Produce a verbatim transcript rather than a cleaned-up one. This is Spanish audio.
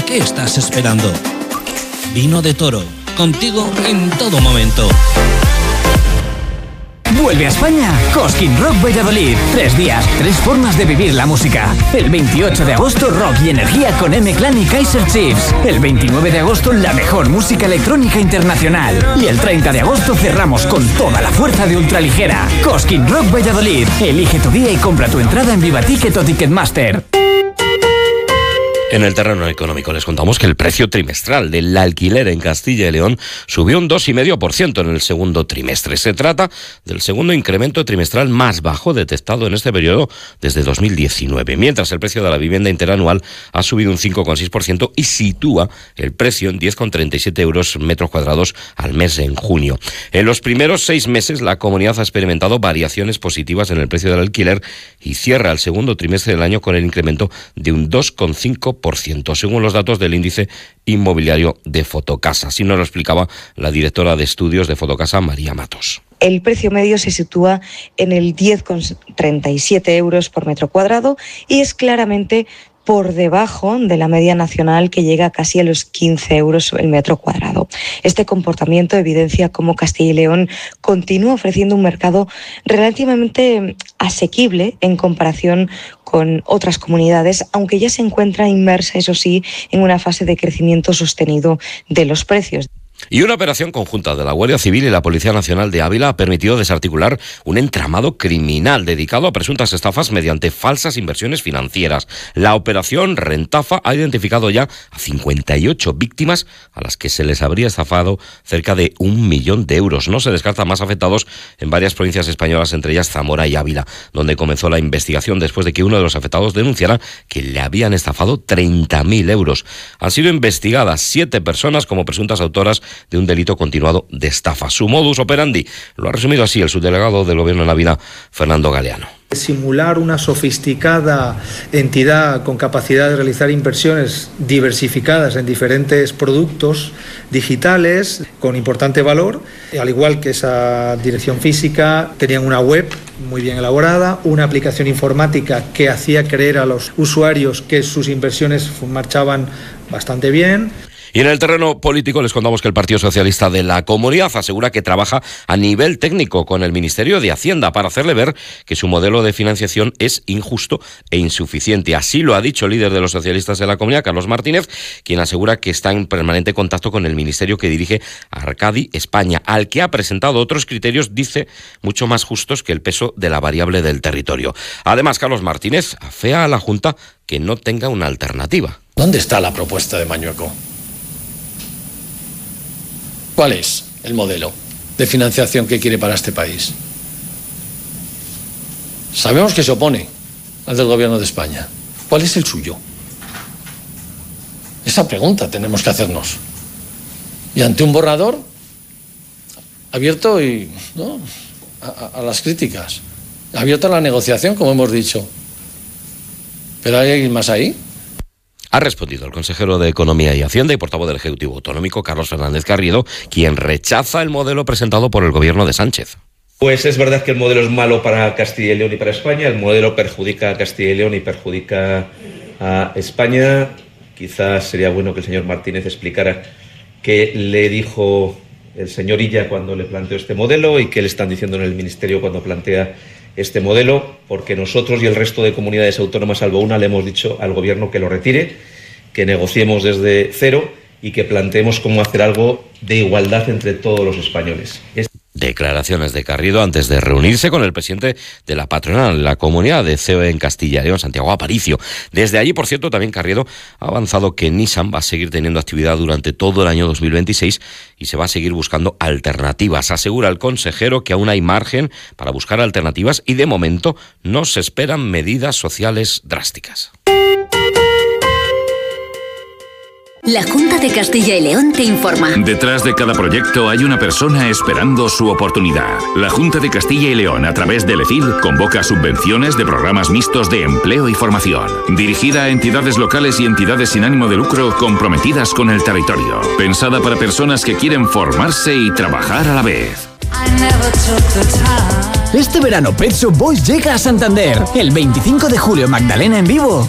qué estás esperando? Vino de Toro, contigo en todo momento. Vuelve a España Cosquín Rock Valladolid. Tres días, tres formas de vivir la música. El veintiocho de agosto, rock y energía con M-Clan y Kaiser Chiefs. El veintinueve de agosto, la mejor música electrónica internacional. Y el treinta de agosto cerramos con toda la fuerza de ultraligera. Cosquín Rock Valladolid. Elige tu día y compra tu entrada en Viva Ticket o Ticketmaster. En el terreno económico les contamos que el precio trimestral del alquiler en Castilla y León subió un dos coma cinco por ciento en el segundo trimestre. Se trata del segundo incremento trimestral más bajo detectado en este periodo desde dos mil diecinueve, mientras el precio de la vivienda interanual ha subido un cinco coma seis por ciento y sitúa el precio en diez coma treinta y siete euros metros cuadrados al mes en junio. En los primeros seis meses la comunidad ha experimentado variaciones positivas en el precio del alquiler y cierra el segundo trimestre del año con el incremento de un dos coma cinco por ciento, según los datos del índice inmobiliario de Fotocasa. Así nos lo explicaba la directora de estudios de Fotocasa, María Matos. El precio medio se sitúa en el diez coma treinta y siete euros por metro cuadrado y es claramente por debajo de la media nacional, que llega casi a los quince euros el metro cuadrado. Este comportamiento evidencia cómo Castilla y León continúa ofreciendo un mercado relativamente asequible en comparación con otras comunidades, aunque ya se encuentra inmersa, eso sí, en una fase de crecimiento sostenido de los precios. Y una operación conjunta de la Guardia Civil y la Policía Nacional de Ávila ha permitido desarticular un entramado criminal dedicado a presuntas estafas mediante falsas inversiones financieras. La operación Rentafa ha identificado ya a cincuenta y ocho víctimas a las que se les habría estafado cerca de un millón de euros. No se descartan más afectados en varias provincias españolas, entre ellas Zamora y Ávila, donde comenzó la investigación después de que uno de los afectados denunciara que le habían estafado treinta mil euros. Han sido investigadas siete personas como presuntas autoras de un delito continuado de estafa. Su modus operandi lo ha resumido así el subdelegado del Gobierno en Ávila, Fernando Galeano. Simular una sofisticada entidad con capacidad de realizar inversiones diversificadas en diferentes productos digitales con importante valor, al igual que esa dirección física, tenían una web muy bien elaborada, una aplicación informática que hacía creer a los usuarios que sus inversiones marchaban bastante bien. Y en el terreno político les contamos que el Partido Socialista de la Comunidad asegura que trabaja a nivel técnico con el Ministerio de Hacienda para hacerle ver que su modelo de financiación es injusto e insuficiente. Así lo ha dicho el líder de los socialistas de la Comunidad, Carlos Martínez, quien asegura que está en permanente contacto con el ministerio que dirige Arcadi España, al que ha presentado otros criterios, dice, mucho más justos que el peso de la variable del territorio. Además, Carlos Martínez afea a la Junta que no tenga una alternativa. ¿Dónde está la propuesta de Mañueco? ¿Cuál es el modelo de financiación que quiere para este país? Sabemos que se opone al del Gobierno de España. ¿Cuál es el suyo? Esa pregunta tenemos que hacernos. Y ante un borrador abierto y, ¿no? a, a las críticas, abierto a la negociación, como hemos dicho. ¿Pero hay alguien más ahí? Ha respondido el consejero de Economía y Hacienda y portavoz del Ejecutivo Autonómico, Carlos Fernández Carriedo, quien rechaza el modelo presentado por el gobierno de Sánchez. Pues es verdad que el modelo es malo para Castilla y León y para España. El modelo perjudica a Castilla y León y perjudica a España. Quizás sería bueno que el señor Martínez explicara qué le dijo el señor Illa cuando le planteó este modelo y qué le están diciendo en el Ministerio cuando plantea este modelo, porque nosotros y el resto de comunidades autónomas, salvo una, le hemos dicho al Gobierno que lo retire, que negociemos desde cero y que planteemos cómo hacer algo de igualdad entre todos los españoles. Es... Declaraciones de Carriedo antes de reunirse con el presidente de la patronal, la comunidad de C E O en Castilla y León, Santiago Aparicio. Desde allí, por cierto, también Carriedo ha avanzado que Nissan va a seguir teniendo actividad durante todo el año dos mil veintiséis y se va a seguir buscando alternativas. Asegura el consejero que aún hay margen para buscar alternativas y de momento no se esperan medidas sociales drásticas. La Junta de Castilla y León te informa. Detrás de cada proyecto hay una persona esperando su oportunidad. La Junta de Castilla y León, a través del E C I L, convoca subvenciones de programas mixtos de empleo y formación. Dirigida a entidades locales y entidades sin ánimo de lucro comprometidas con el territorio. Pensada para personas que quieren formarse y trabajar a la vez. Este verano Pet Shop Boys llega a Santander. El veinticinco de julio, Magdalena en vivo.